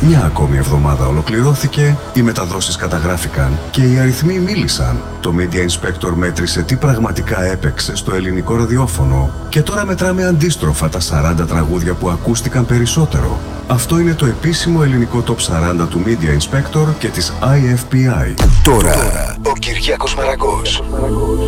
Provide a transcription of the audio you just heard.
Μια ακόμη εβδομάδα ολοκληρώθηκε, οι μεταδόσεις καταγράφηκαν και οι αριθμοί μίλησαν. Το Media Inspector μέτρησε τι πραγματικά έπαιξε στο ελληνικό ραδιόφωνο και τώρα μετράμε αντίστροφα τα 40 τραγούδια που ακούστηκαν περισσότερο. Αυτό είναι το επίσημο ελληνικό Top 40 του Media Inspector και της IFPI. Τώρα, ο Κυριάκος Μαραγκός.